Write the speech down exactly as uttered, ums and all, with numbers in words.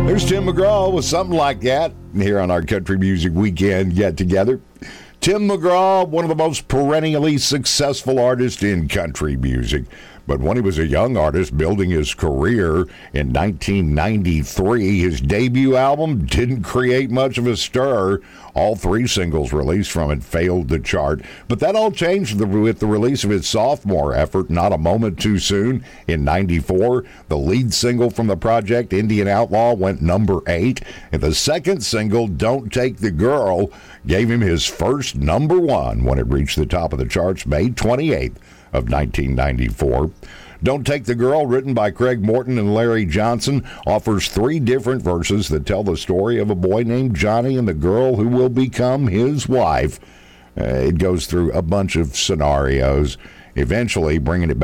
There's Tim McGraw with something like that here on our Country Music Weekend Get Together. Tim McGraw, one of the most perennially successful artists in country music. But when he was a young artist building his career in nineteen ninety-three, his debut album didn't create much of a stir. All three singles released from it failed to chart. But that all changed with the release of his sophomore effort, Not a Moment Too Soon, in ninety-four. The lead single from the project, Indian Outlaw, went number eight. And the second single, Don't Take the Girl, gave him his first number one when it reached the top of the charts May twenty-eighth of nineteen ninety-four. Don't Take the Girl, written by Craig Morton and Larry Johnson, offers three different verses that tell the story of a boy named Johnny and the girl who will become his wife. Uh, it goes through a bunch of scenarios, eventually bringing it back